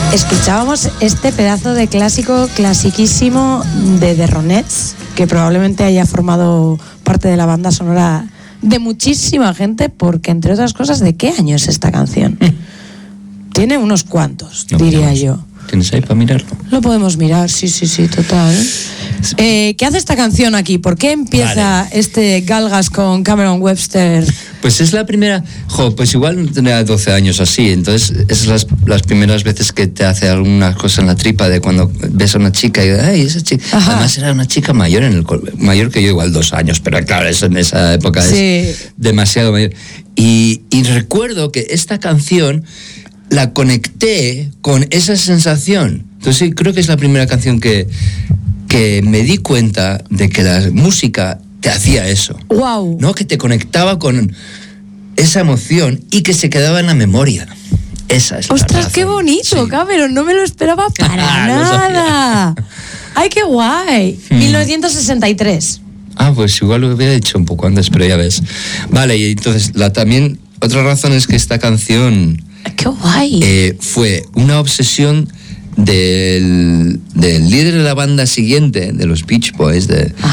Escuchábamos este pedazo de clásico clasiquísimo de The Ronettes, que probablemente haya formado parte de la banda sonora de muchísima gente, porque entre otras cosas, ¿de qué año es esta canción? Tiene unos cuantos, diría yo. ¿Tienes ahí para mirarlo? Lo podemos mirar, sí, total. ¿Qué hace esta canción aquí? ¿Por qué empieza este Galgas con Cameron Webster? Pues es la primera... pues igual tenía 12 años así, entonces es las primeras veces que te hace alguna cosa en la tripa, de cuando ves a una chica y ¡ay, esa chica! Ajá. Además era una chica mayor, mayor que yo, igual 2 años, pero claro, eso en esa época es demasiado mayor. Y recuerdo que esta canción la conecté con esa sensación. Entonces sí, creo que es la primera canción que me di cuenta de que la música te hacía eso. ¡Wow! ¿No? Que te conectaba con esa emoción y que se quedaba en la memoria. Esa es la ¡Ostras, razón. qué bonito, Sí. Cameron! No me lo esperaba para nada. ¡Ay, qué guay! 1963. Pues igual lo hubiera dicho un poco antes, pero ya ves. Vale, y entonces también otra razón es que esta canción... ¡Qué guay! Fue una obsesión del líder de la banda siguiente, de los Beach Boys,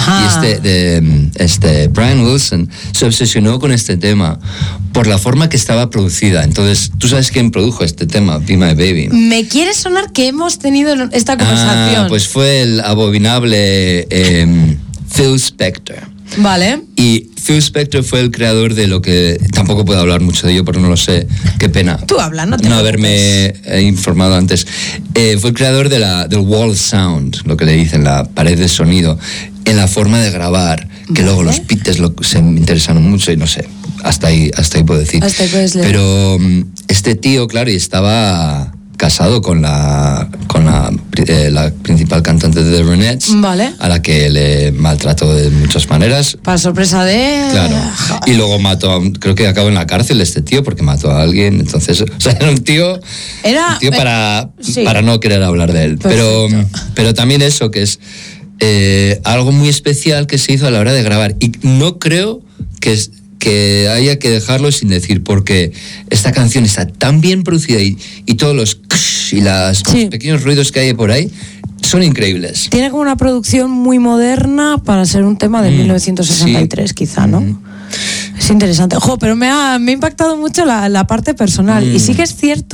Brian Wilson, se obsesionó con este tema por la forma que estaba producida. Entonces, ¿tú sabes quién produjo este tema, Be My Baby? Me quiere sonar que hemos tenido esta conversación. Pues fue el abominable Phil Spector. Vale. Y Phil Spector fue el creador de lo que... Tampoco puedo hablar mucho de ello porque no lo sé. Qué pena. Tú habla, no te no haberme informado antes. Fue el creador del wall sound, lo que le dicen, la pared de sonido, en la forma de grabar, que luego los Beatles se me interesaron mucho y no sé. Hasta ahí puedo decir. Hasta ahí puedes leer. Pero este tío, claro, y estaba casado con la principal cantante de The Ronettes, vale, a la que le maltrató de muchas maneras. Para sorpresa de... Claro. Y luego creo que acabó en la cárcel este tío porque mató a alguien. Entonces, o sea, era un tío para no querer hablar de él. Pero también eso, que es algo muy especial que se hizo a la hora de grabar. Y no creo que haya que dejarlo sin decir, porque esta canción está tan bien producida y todos los los pequeños ruidos que hay por ahí son increíbles. Tiene como una producción muy moderna para ser un tema de 1963, quizá, ¿no? Es interesante. Pero me ha impactado mucho la parte personal. Y sí que es cierto